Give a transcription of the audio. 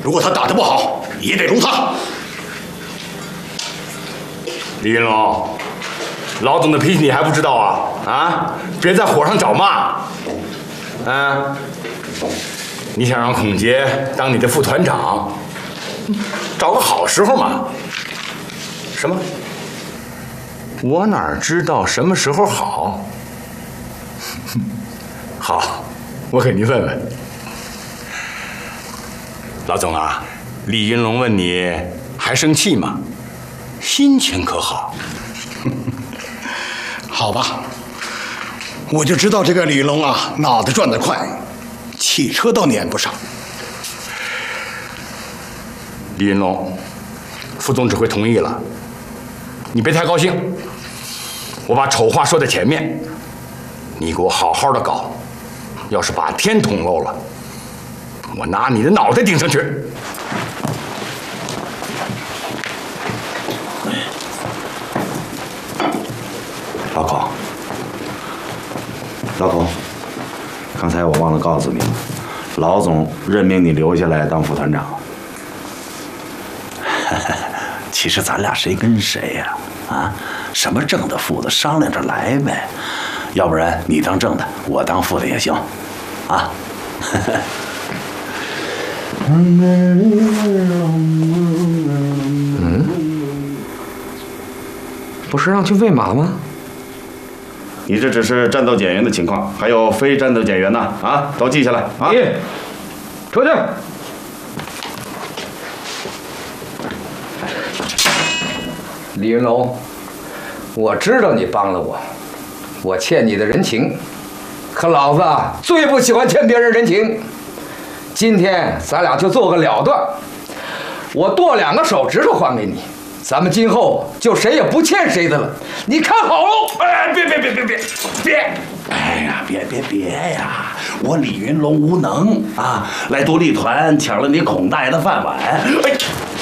如果他打得不好，也得容他。 李云龙，老总的脾气你还不知道啊？啊，别在火上找骂。啊，你想让孔杰当你的副团长，找个好时候嘛。什么？我哪知道什么时候好？好，我给您问问。老总啊，李云龙问你还生气吗？心情可好？ 好吧，我就知道这个李云龙啊，脑子转得快，汽车都撵不上。 李云龙，副总指挥同意了，你别太高兴。我把丑话说在前面，你给我好好的搞，要是把天捅漏了，我拿你的脑袋顶上去。 老孔，刚才我忘了告诉你，老总任命你留下来当副团长。其实咱俩谁跟谁呀？啊，什么正的副的商量着来呗，要不然你当正的，我当副的也行，啊。 不是让去喂马吗？ 你这只是战斗减员的情况，还有非战斗减员呢，啊，都记下来啊。 出去。李云龙，我知道你帮了我，我欠你的人情，可老子最不喜欢欠别人人情。今天咱俩就做个了断，我剁2个手指头还给你，咱们今后就谁也不欠谁的了。你看好喽！哎，别！ 哎呀，别呀！我李云龙无能啊，来独立团抢了你孔大爷的饭碗。哎。